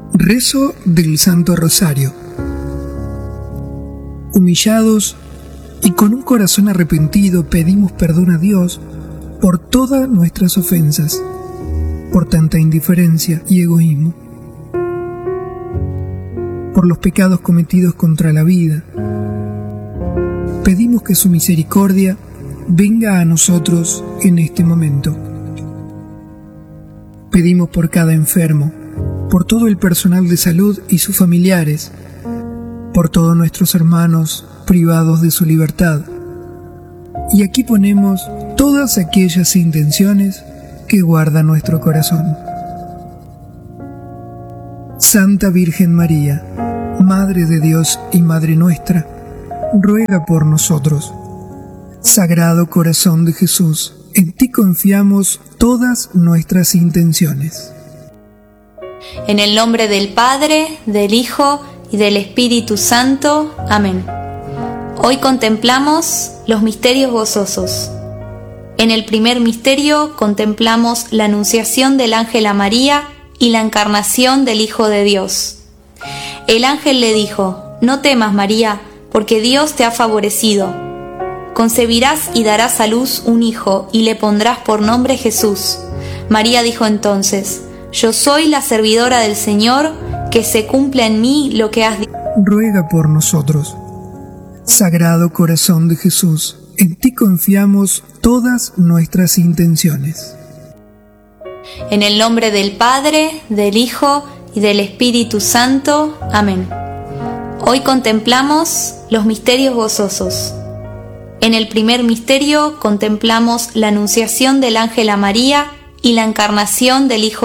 Rezo del Santo Rosario. Humillados y con un corazón arrepentido pedimos perdón a Dios por todas nuestras ofensas, por tanta indiferencia y egoísmo, por los pecados cometidos contra la vida. Pedimos que su misericordia venga a nosotros en este momento. Pedimos por cada enfermo, por todo el personal de salud y sus familiares, por todos nuestros hermanos privados de su libertad. Y aquí ponemos todas aquellas intenciones que guarda nuestro corazón. Santa Virgen María, Madre de Dios y Madre nuestra, ruega por nosotros. Sagrado Corazón de Jesús, en ti confiamos todas nuestras intenciones. En el nombre del Padre, del Hijo y del Espíritu Santo. Amén. Hoy contemplamos los misterios gozosos. En el primer misterio contemplamos la anunciación del ángel a María y la encarnación del Hijo de Dios. El ángel le dijo: «No temas, María, porque Dios te ha favorecido. Concebirás y darás a luz un hijo y le pondrás por nombre Jesús». María dijo entonces: «Yo soy la servidora del Señor, que se cumpla en mí lo que has dicho». Ruega por nosotros. Sagrado Corazón de Jesús, en ti confiamos todas nuestras intenciones. En el nombre del Padre, del Hijo y del Espíritu Santo. Amén. Hoy contemplamos los misterios gozosos. En el primer misterio contemplamos la anunciación del ángel a María y la encarnación del Hijo